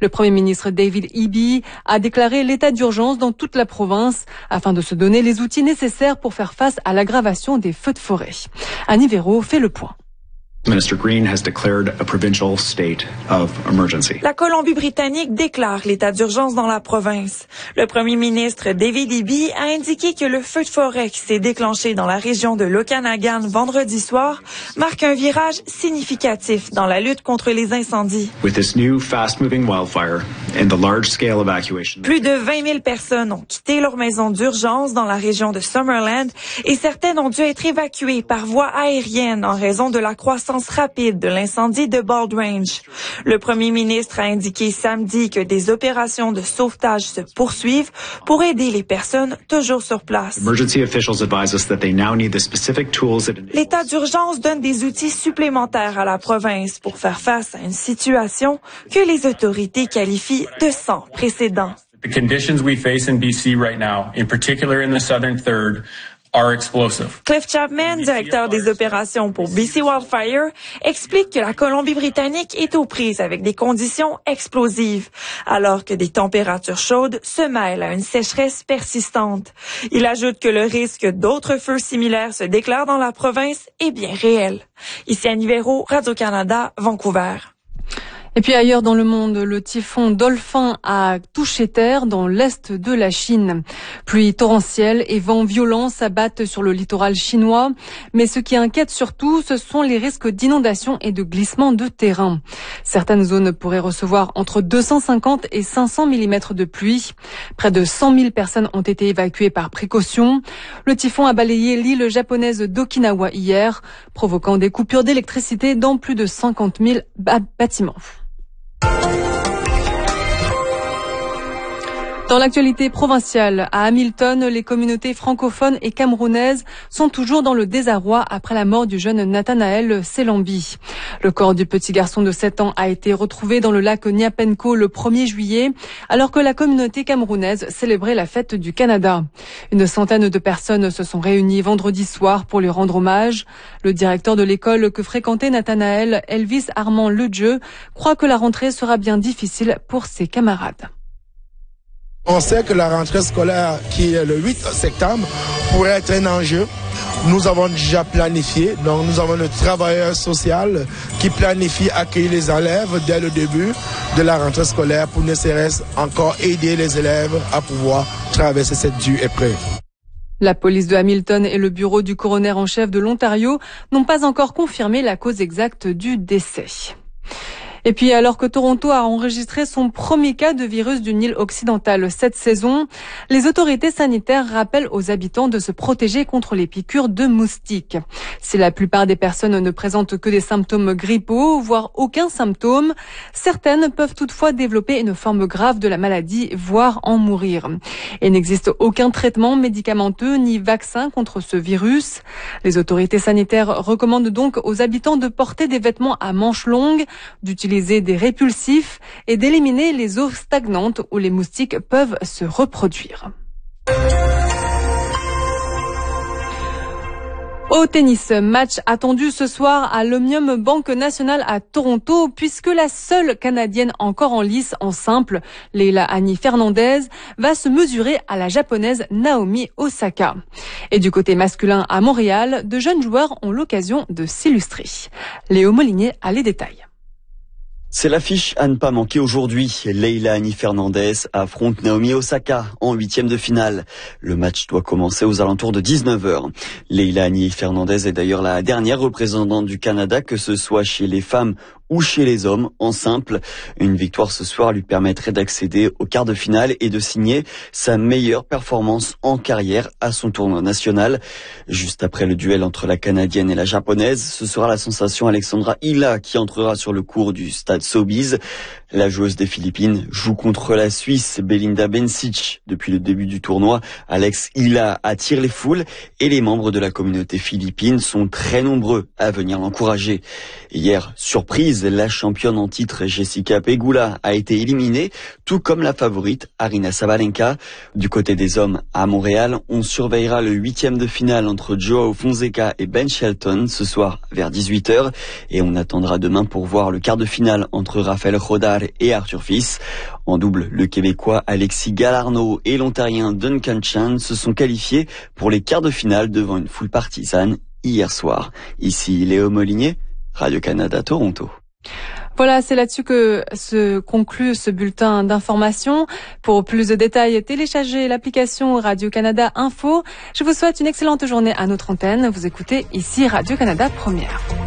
Le Premier ministre David Eby a déclaré l'état d'urgence dans toute la province afin de se donner les outils nécessaires pour faire face à l'aggravation des feux de forêt. Annie Véraud fait le point. Minister Green has declared a provincial state of emergency. La Colombie-Britannique déclare l'état d'urgence dans la province. Le premier ministre David Eby a indiqué que le feu de forêt qui s'est déclenché dans la région de l'Okanagan vendredi soir marque un virage significatif dans la lutte contre les incendies. With this new fast-moving wildfire and the large-scale evacuation. Plus de 20 000 personnes ont quitté leur maison d'urgence dans la région de Summerland et certaines ont dû être évacuées par voie aérienne en raison de la croissance rapide de l'incendie de Bald Range. Le premier ministre a indiqué samedi que des opérations de sauvetage se poursuivent pour aider les personnes toujours sur place. L'état d'urgence donne des outils supplémentaires à la province pour faire face à une situation que les autorités qualifient de sans précédent. The conditions we face in BC right now, in particular in the southern third, are explosive. Cliff Chapman, directeur des opérations pour BC Wildfire, explique que la Colombie-Britannique est aux prises avec des conditions explosives, alors que des températures chaudes se mêlent à une sécheresse persistante. Il ajoute que le risque d'autres feux similaires se déclarent dans la province est bien réel. Ici Annie Véraud, Radio-Canada, Vancouver. Et puis ailleurs dans le monde, le typhon Dolphin a touché terre dans l'est de la Chine. Pluie torrentielle et vents violents s'abattent sur le littoral chinois. Mais ce qui inquiète surtout, ce sont les risques d'inondation et de glissement de terrain. Certaines zones pourraient recevoir entre 250 et 500 mm de pluie. Près de 100 000 personnes ont été évacuées par précaution. Le typhon a balayé l'île japonaise d'Okinawa hier, provoquant des coupures d'électricité dans plus de 50 000 bâtiments. Dans l'actualité provinciale, à Hamilton, les communautés francophones et camerounaises sont toujours dans le désarroi après la mort du jeune Nathanaël Selambi. Le corps du petit garçon de 7 ans a été retrouvé dans le lac Niapenko le 1er juillet, alors que la communauté camerounaise célébrait la fête du Canada. Une centaine de personnes se sont réunies vendredi soir pour lui rendre hommage. Le directeur de l'école que fréquentait Nathanaël, Elvis Armand Ledieu, croit que la rentrée sera bien difficile pour ses camarades. On sait que la rentrée scolaire, qui est le 8 septembre, pourrait être un enjeu. Nous avons déjà planifié, donc nous avons le travailleur social qui planifie accueillir les élèves dès le début de la rentrée scolaire pour ne serait-ce encore aider les élèves à pouvoir traverser cette dure épreuve. La police de Hamilton et le bureau du coroner en chef de l'Ontario n'ont pas encore confirmé la cause exacte du décès. Et puis, alors que Toronto a enregistré son premier cas de virus du Nil occidental cette saison, les autorités sanitaires rappellent aux habitants de se protéger contre les piqûres de moustiques. Si la plupart des personnes ne présentent que des symptômes grippaux, voire aucun symptôme, certaines peuvent toutefois développer une forme grave de la maladie, voire en mourir. Il n'existe aucun traitement médicamenteux ni vaccin contre ce virus. Les autorités sanitaires recommandent donc aux habitants de porter des vêtements à manches longues, d'utiliser des répulsifs et d'éliminer les eaux stagnantes où les moustiques peuvent se reproduire. Au tennis, match attendu ce soir à l'Omnium Banque Nationale à Toronto, puisque la seule Canadienne encore en lice en simple, Leila Annie Fernandez, va se mesurer à la Japonaise Naomi Osaka. Et du côté masculin à Montréal, de jeunes joueurs ont l'occasion de s'illustrer. Léo Molinier a les détails. C'est l'affiche à ne pas manquer aujourd'hui. Leila Annie Fernandez affronte Naomi Osaka en 8e de finale. Le match doit commencer aux alentours de 19h. Leila Annie Fernandez est d'ailleurs la dernière représentante du Canada, que ce soit chez les femmes ou chez les hommes en simple. Une victoire ce soir lui permettrait d'accéder au quart de finale et de signer sa meilleure performance en carrière à son tournoi national. Juste après le duel entre la Canadienne et la Japonaise, ce sera la sensation Alexandra Hila qui entrera sur le court du stade Sobeys. La joueuse des Philippines joue contre la Suisse Belinda Bencic. Depuis le début du tournoi, Alex Hila attire les foules et les membres de la communauté philippine sont très nombreux à venir l'encourager. Hier, surprise, la championne en titre Jessica Pegula a été éliminée, tout comme la favorite Aryna Sabalenka. Du côté des hommes, à Montréal, on surveillera le 8e de finale entre Joao Fonseca et Ben Shelton ce soir vers 18h. Et on attendra demain pour voir le quart de finale entre Rafael Rodar et Arthur Fils. En double, le Québécois Alexis Galarneau et l'Ontarien Duncan Chan se sont qualifiés pour les quarts de finale devant une foule partisane hier soir. Ici Léo Molinier, Radio-Canada Toronto. Voilà, c'est là-dessus que se conclut ce bulletin d'information. Pour plus de détails, téléchargez l'application Radio-Canada Info. Je vous souhaite une excellente journée à notre antenne. Vous écoutez ici Radio-Canada Première.